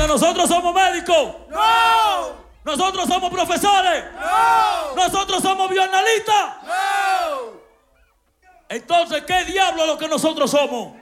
Pero nosotros somos médicos. ¡No! Nosotros somos profesores. ¡No! Nosotros somos bioanalistas. ¡No! Entonces, ¿qué diablo es lo que nosotros somos?